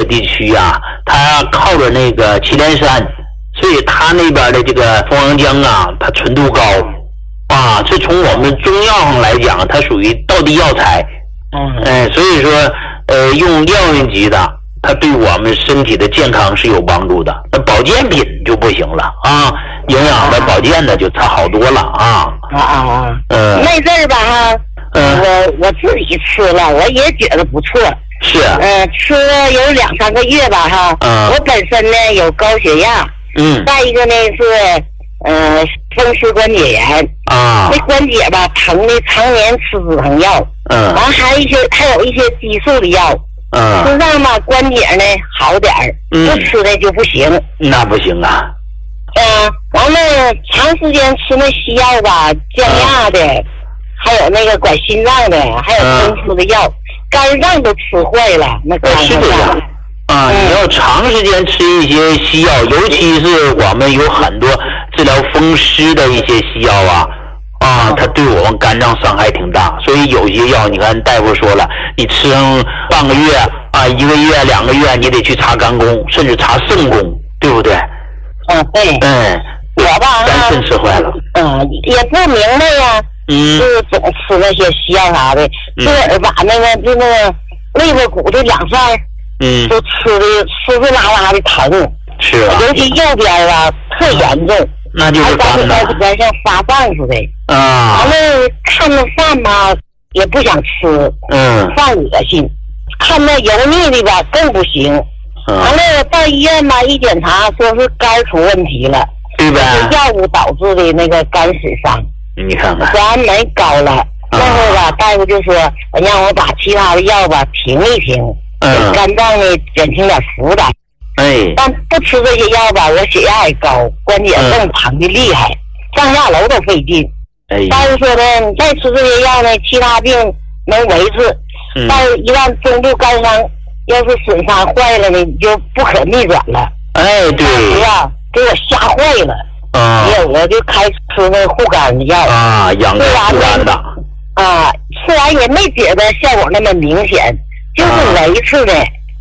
地区啊，它靠着那个祁连山，所以它那边的这个蜂王浆啊，它纯度高啊，这从我们中药上来讲，它属于道地药材。所以说用药用级的，它对我们身体的健康是有帮助的。那保健品就不行了啊，营养的保健的就差好多了啊。 那阵儿吧哈，我自己吃了，我也觉得不错。 是。 吃了有2、3个月吧哈。我本身呢有高血压。再一个呢是风湿关节炎啊，那关节吧疼的，常年吃止疼药。完还有一些激素的药。吃上吧关节呢好点儿，不吃的就不行。 那不行啊。 完了长时间吃那西药吧，降压的，还有那个管心脏的，还有中枢的药，肝脏都吃坏了。那肝是这样啊，你要长时间吃一些西药，尤其是我们有很多治疗风湿的一些西药啊，它对我们肝脏伤害挺大，所以有些药你看大夫说了，你吃上半个月啊，1个月、2个月，你得去查肝功，甚至查肾功，对不对？ 对。我吧肝肾吃坏了。 也不明白呀。就是总吃那些西药啥的，这把那个肋巴骨这2扇，都吃的拉拉的疼。 是啊。 尤其右边啊特严重。 那就是肝的。 还像发饭似的。完了看那饭吧也不想吃。犯恶心。看那油腻的吧更不行。完了到医院吧一检查说是肝出问题了， 对吧？ 是药物导致的那个肝损伤。 你看看。 酸酶高了。那会儿吧大夫就说让我把其他的药吧停一停，给肝脏呢减轻点负担。但不吃这些药吧，我血压也高，关节更疼的厉害，上下楼都费劲。大夫说呢，你再吃这些药呢，其他病能维持，但是一旦中度肝伤，要是损伤坏了呢，你就不可逆转了。 对。 当时啊，给我吓坏了。我就开始吃那护肝的药养肝护肝的。 吃完也没觉得效果那么明显，就是维持的。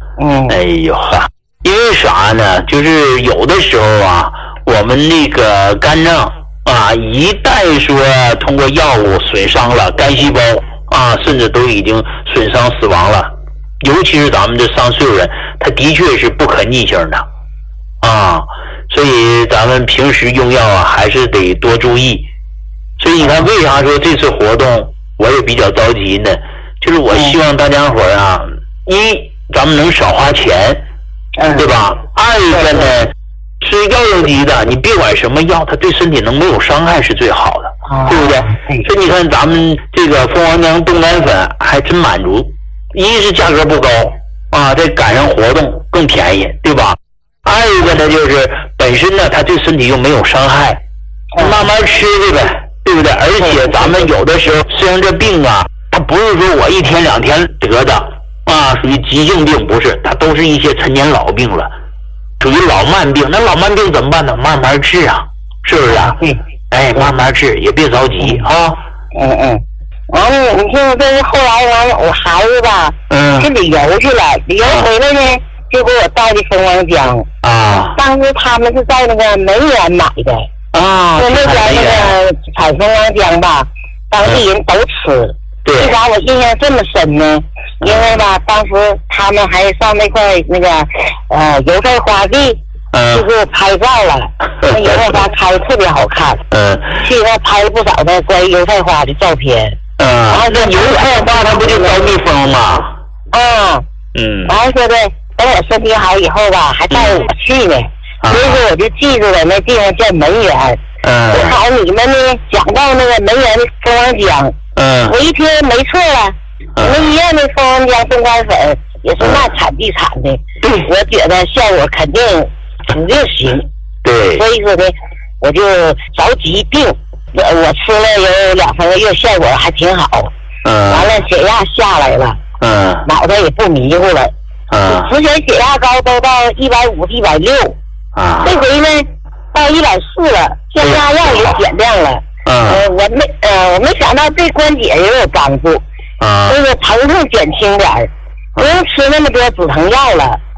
因为啥呢？就是有的时候啊，我们那个肝脏啊，一旦说通过药物损伤了肝细胞啊，甚至都已经损伤死亡了。尤其是咱们这上岁数人，他的确是不可逆性的啊，所以咱们平时用药啊，还是得多注意。所以你看，为啥说这次活动我也比较着急呢？就是我希望大家伙啊，咱们能少花钱。对吧？二一个呢，吃药用级的，你别管什么药，它对身体能没有伤害是最好的，对不对？所以你看咱们这个蜂王浆冻肝粉还真满足，一是价格不高啊，再赶上活动更便宜，对吧？二一个呢就是本身呢它对身体又没有伤害，慢慢吃去呗，对不对？而且咱们有的时候虽然这病啊，它不是说我1天2天得的。属于急性病，不是，它都是一些陈年老病了，属于老慢病。那老慢病怎么办呢？慢慢治啊，是不是啊？慢慢治，也别着急啊。 完了，你听这是后来完了，我孩子吧，去旅游去了，旅游回来呢，就给我带的蜂王浆当时他们是在那个梅园买的说那边那个采蜂王浆吧，当地人都吃。为啥我印象这么深呢？因为吧，当时他们还上那块那个油菜花地，就是拍照了。那油菜花开的特别好看。去那拍了不少的关于油菜花的照片。然后这油菜花它不就招蜜蜂吗？ 然后说的等我身体好以后吧，还带我去呢。所以说我就记住了那地方叫梅园。正好你们呢讲到那个梅园的蜂王浆。我一听没错了，我们医院的蜂王浆冻肝粉也是那产地产的，我觉得效果肯定行。所以说呢，我就着急定，我吃了有2、3个月，效果还挺好。完了血压下来了，脑袋也不迷糊了。之前血压高都到150、160，这回呢到140了，降压药也减量了。我没想到对关节也有帮助，那个疼痛减轻点儿，不用吃那么多止疼药了。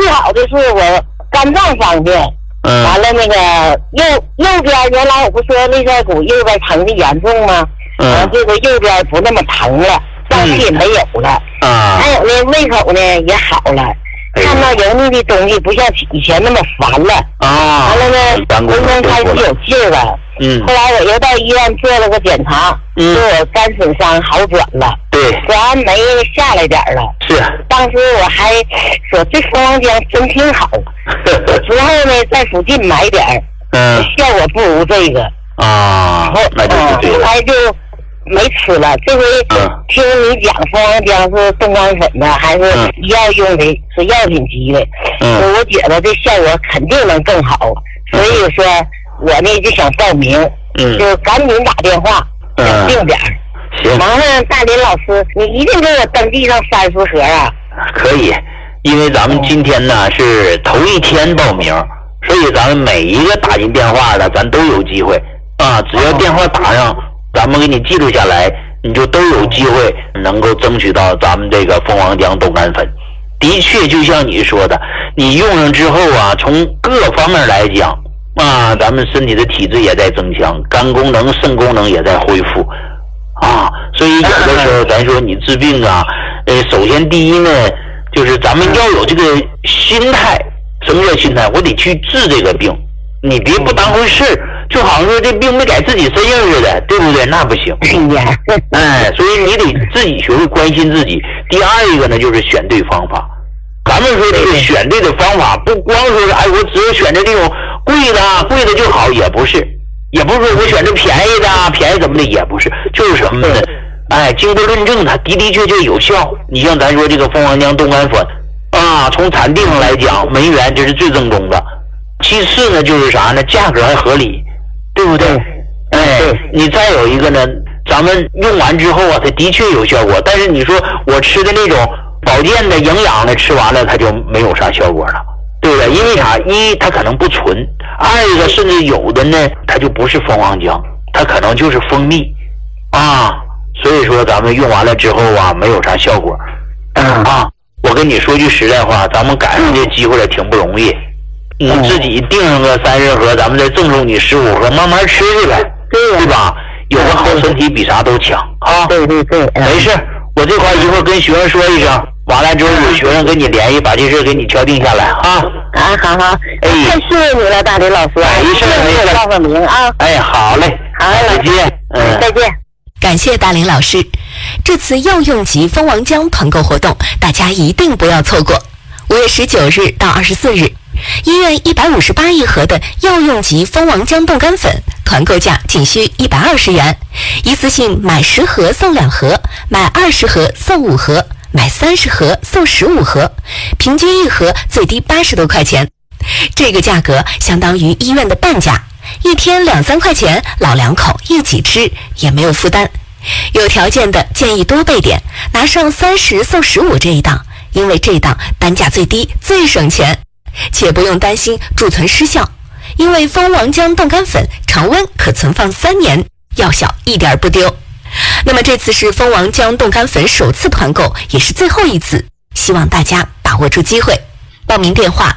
好的是我肝脏方面，完了那个右边原来我不说内在骨右边疼的严重吗？这个右边不那么疼了，胀气也没有了。还有呢，胃口呢也好了。看到油腻的东西不像以前那么烦了完了呢，浑身开始有劲儿了。后来我又到医院做了个检查，说我肝损伤好转了， 对， 果然酶下来点了。 是，当时我还说这蜂王浆真挺好，之后呢在附近买点效果不如这个那就是对了。 后来就没吃了。这回听你讲蜂王浆是冻干粉的，还是医药用的，是药品级的，我觉得这效果肯定能更好。所以说我呢就想报名，就赶紧打电话想定点。 行， 麻烦大林老师，你一定给我登记上30盒啊。 可以，因为咱们今天呢是头一天报名，所以咱们每一个打进电话的咱都有机会只要电话打上，咱们给你记录下来，你就都有机会能够争取到咱们这个蜂王浆冻干粉。的确就像你说的，你用上之后从各方面来讲咱们身体的体质也在增强，肝功能肾功能也在恢复所以有的时候咱说你治病首先第一呢就是咱们要有这个心态。什么叫心态？我得去治这个病，你别不当回事，就好像说这病没在自己身上似的，对不对？那不行。所以你得自己学会关心自己。第二一个呢就是选对方法。咱们说这个选对的方法不光说是我只有选择这种贵的就好，也不是说我选择便宜的便宜怎么的，也不是，就是什么呢？经过论证它的确有效。你像咱说这个蜂王浆冻干粉从产地上来讲，酶源这是最正宗的。其次呢就是啥呢？价格还合理，对不对？你再有一个呢，咱们用完之后它的确有效果，但是你说我吃的那种保健的营养的吃完了它就没有啥效果了，对不对？因为啥？一它可能不纯，二一个甚至有的呢它就不是蜂王浆，它可能就是蜂蜜所以说咱们用完了之后没有啥效果我跟你说句实在话，咱们赶上这机会了挺不容易。你自己订上个30盒，咱们再赠送你15盒，慢慢吃去呗，对吧？有个好身体比啥都强对。 没事，我这块一会儿跟学生说一声，完了之后有学生跟你联系，把这事给你敲定下来好，太谢谢你了，大林老师。 没事， 报个名好嘞，再见。 再见。 感谢大林老师。这次药用级蜂王浆团购活动，大家一定不要错过。5月19日到24日，医院158一盒的药用级蜂王浆冻干粉，团购价仅需120元，一次性买10盒送2盒，买20盒送5盒，买30盒送15盒，平均一盒最低80多块钱。这个价格相当于医院的半价，一天2-3块钱，老两口一起吃也没有负担。有条件的建议多备点，拿上30送15这一档，因为这档单价最低最省钱，且不用担心贮存失效，因为蜂王浆冻干粉常温可存放3年，药效一点不丢。那么这次是蜂王浆冻干粉首次团购，也是最后一次，希望大家把握住机会。报名电话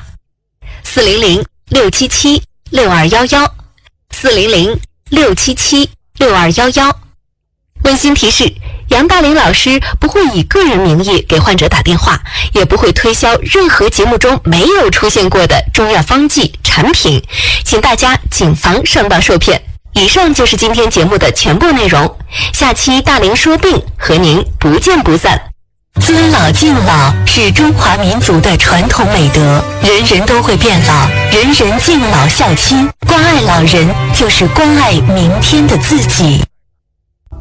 400-677-6211 400-677-6211。温馨提示，杨大林老师不会以个人名义给患者打电话，也不会推销任何节目中没有出现过的中药方剂产品，请大家谨防上当受骗。以上就是今天节目的全部内容，下期大林说病和您不见不散。尊老敬老是中华民族的传统美德，人人都会变老，人人敬老孝亲，关爱老人就是关爱明天的自己。